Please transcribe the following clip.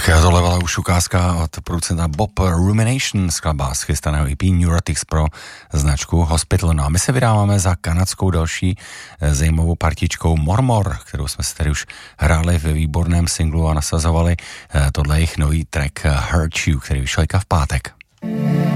Tak tohle byla už ukázka od producenta Bob Rumination, skladba z chystaného EP Neurotics pro značku Hospital. No a my se vydáváme za kanadskou další zajímavou partičkou Mormor, kterou jsme si tady už hráli ve výborném singlu a nasazovali. Tohle je jejich nový track Hurt You, který vyšel v pátek.